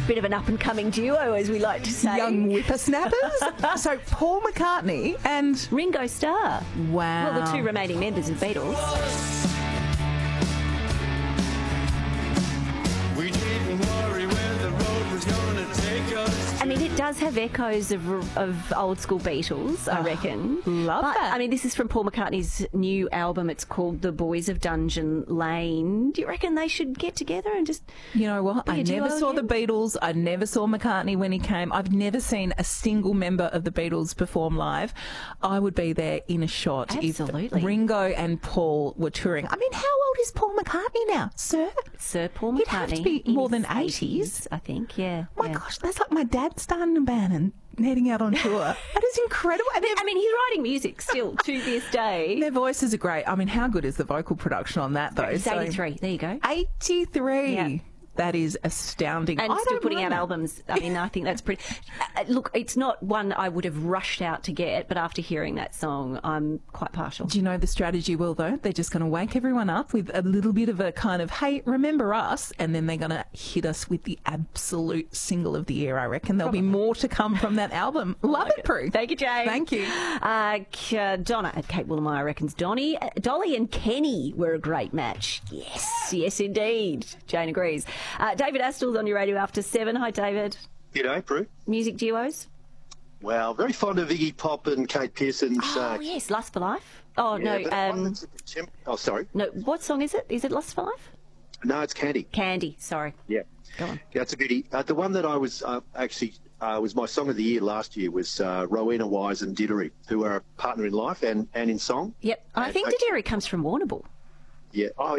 Bit of an up-and-coming duo, as we like to say. Young whippersnappers. So Paul McCartney and Ringo Starr. wow. Well, the two remaining members of Beatles. We didn't worry where the road was going to take us. I mean, it does have echoes of old school Beatles, I reckon. love But, that. I mean, this is from Paul McCartney's new album. It's called The Boys of Dungeon Lane. Do you reckon they should get together and just... You know what? Be I a never duo saw the again? Beatles. I never saw McCartney when he came. I've never seen a single member of the Beatles perform live. I would be there in a shot Absolutely. if Ringo and Paul were touring. I mean, how old is Paul McCartney now, sir? Sir Paul McCartney. He'd have to be in more his than 80s. I think, yeah. My yeah. gosh, that's like my dad starting a band and heading out on tour. That is incredible. And I mean, he's writing music still to this day. their voices are great. I mean, how good is the vocal production on that, though? He's So- 83. There you go. 83. Yeah. That is astounding. And I still don't putting mind out that. albums. I mean, I think that's pretty... look, it's not one I would have rushed out to get, but after hearing that song, I'm quite partial. Do you know the strategy, Will, though? They're just going to wake everyone up with a little bit of a kind of, hey, remember us? And then they're going to hit us with the absolute single of the year, I reckon. There'll be more to come from that album. Love it, Prue. Thank you, Jane. Thank you. Donna, Kate Willamire reckons Dolly and Kenny were a great match. Yes, indeed. Jane agrees. David Astor's on your radio after 7. Hi, David. G'day, Prue. Music duos? Well, very fond of Iggy Pop and Kate Pearson's. Oh, yes, Lust for Life. Oh, yeah, but one no. that's oh, sorry. No, what song is it? Is it Lust for Life? No, it's Candy. Candy, sorry. Yeah. Go on. Yeah, it's a goodie. The one that I was actually was my song of the year last year was Rowena Wise and Diddery, who are a partner in life and in song. Yep. I think Okay. Dideri comes from Warrnambool. Yeah. Oh,